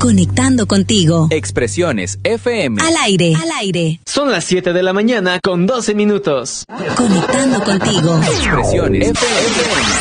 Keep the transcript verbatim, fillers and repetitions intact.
Conectando contigo. Expresiones F M. Al aire, al aire. Son las siete de la mañana con doce minutos. Conectando contigo. Expresiones F M.